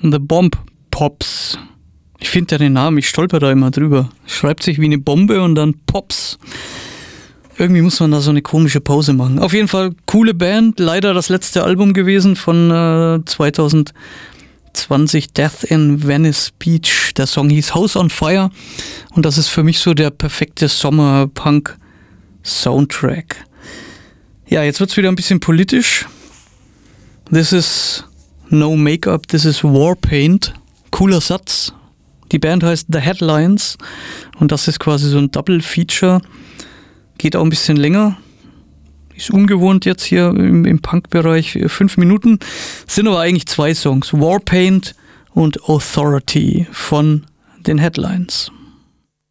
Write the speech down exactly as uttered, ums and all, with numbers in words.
The Bomb Pops. Ich finde ja den Namen, ich stolper da immer drüber. Schreibt sich wie eine Bombe und dann Pops. Irgendwie muss man da so eine komische Pause machen. Auf jeden Fall coole Band. Leider das letzte Album gewesen von äh, zwanzig zwanzig, Death in Venice Beach. Der Song hieß House on Fire. Und das ist für mich so der perfekte Sommer-Punk-Soundtrack. Ja, jetzt wird es wieder ein bisschen politisch. This is no Make-up, this is Warpaint. Cooler Satz. Die Band heißt The Headlines. Und das ist quasi so ein Double-Feature. Geht auch ein bisschen länger. Ist ungewohnt jetzt hier im, im Punk-Bereich. Fünf Minuten. Sind aber eigentlich zwei Songs. Warpaint und Authority von den Headlines.